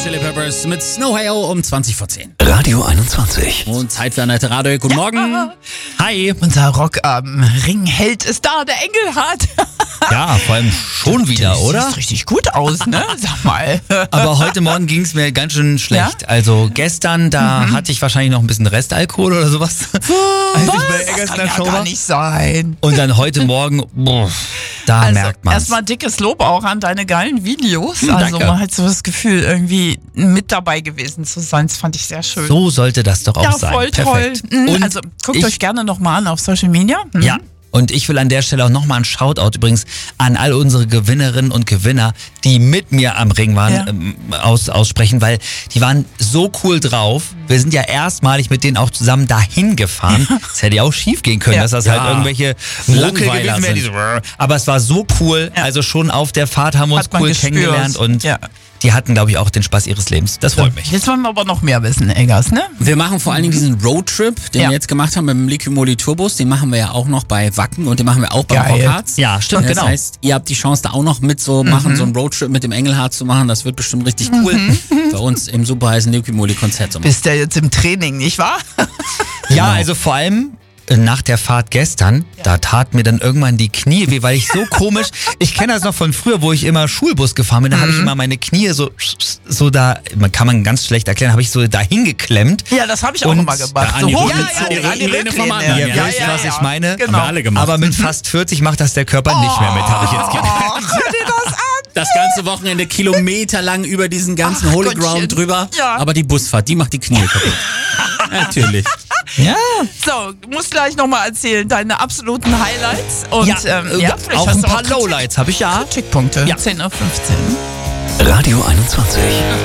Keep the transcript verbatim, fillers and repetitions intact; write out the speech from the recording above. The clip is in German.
Chili Peppers mit Snow Hail um zwanzig vor zehn. Radio einundzwanzig. Und Zeit für Annette Radio. Guten Ja. Morgen. Hi. Unser Rock-Ring-Held ist da, der Engelhardt. Ja, vor allem schon wieder, Das oder? sieht richtig gut aus, ne? Sag mal. Aber heute Morgen ging es mir ganz schön schlecht. Ja? Also gestern, da hatte ich wahrscheinlich noch ein bisschen Restalkohol oder sowas. Als ich bei Das Eggers in kann der ja Show gar war. nicht sein. Und dann heute Morgen, boah, da Also merkt man erstmal dickes Lob auch an deine geilen Videos. Hm, Also danke. man hat so das Gefühl, irgendwie mit dabei gewesen zu sein. Das fand ich sehr schön. So sollte das doch auch ja, sein. voll Perfekt. toll. Mhm. Und Also guckt ich, euch gerne nochmal an auf Social Media. Mhm. Ja. Und ich will an der Stelle auch nochmal ein Shoutout übrigens an all unsere Gewinnerinnen und Gewinner, die mit mir am Ring waren, Ja. ähm, aus, aussprechen, weil die waren so cool drauf. Wir sind ja erstmalig mit denen auch zusammen dahin gefahren. Das hätte ja auch schief gehen können, Ja. dass das Ja. halt irgendwelche Muckel Langweiler gewesen wären. die sind. so, aber es war so cool. Ja. Also schon auf der Fahrt haben wir uns Hat man cool gespürt. kennengelernt und Ja. die hatten, glaube ich, auch den Spaß ihres Lebens. Das freut mich. Jetzt wollen wir aber noch mehr wissen, Eggers, ne? Wir machen vor allen Dingen diesen Roadtrip, den Ja. wir jetzt gemacht haben mit dem Liquimoli Tourbus. Den machen wir ja auch noch bei Wacken und den machen wir auch beim Geil. Rockharz. Ja, stimmt, Das genau. heißt, ihr habt die Chance, da auch noch mit so machen, so einen Roadtrip mit dem Engelhardt zu machen. Das wird bestimmt richtig cool. Bei uns im super heißen Liquimoli Konzert. Bist ja jetzt im Training, nicht wahr? Ja, also vor allem äh, nach der Fahrt gestern, da tat mir dann irgendwann die Knie weh, weil ich so komisch, ich kenne das noch von früher, wo ich immer Schulbus gefahren bin, da habe ich immer meine Knie so, so da, man kann man ganz schlecht erklären, habe ich so dahin geklemmt. Ja, das habe ich auch Und immer gemacht. da an die hoch- Rücklehne- ja, die ja, an die Rücklehne vom Rücklehne. anderen, Ihr ja, wisst, ja, was ja. ich meine. Genau. Haben wir alle gemacht. Aber mit fast vierzig macht das der Körper nicht mehr mit, habe ich jetzt gelernt. Oh, hör dir das an. Das ganze Wochenende kilometerlang über diesen ganzen Ach, Holy Gottchen. Ground drüber. Ja. Aber die Busfahrt, die macht die Knie kaputt. Natürlich. Ja, So, musst gleich nochmal erzählen, deine absoluten Highlights. Und ja, ähm, äh, ja, vielleicht auch hast ein du paar Lowlights habe ich ja. Kritikpunkte. Ja. zehn Uhr fünfzehn. Radio einundzwanzig.